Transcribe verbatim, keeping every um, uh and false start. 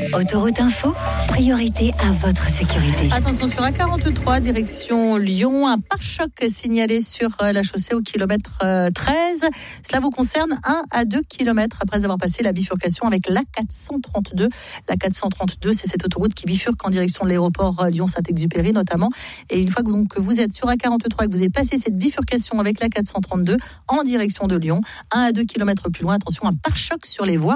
Autoroute Info, priorité à votre sécurité. Attention sur A quarante-trois, direction Lyon, un pare-choc signalé sur la chaussée au kilomètre treize. Cela vous concerne un à deux kilomètres après avoir passé la bifurcation avec l'A quatre cent trente-deux. L'A quatre cent trente-deux, c'est cette autoroute qui bifurque en direction de l'aéroport Lyon-Saint-Exupéry notamment. Et une fois que, donc, que vous êtes sur A quarante-trois et que vous avez passé cette bifurcation avec l'A quatre cent trente-deux en direction de Lyon, un à deux kilomètres plus loin, attention, un pare-choc sur les voies.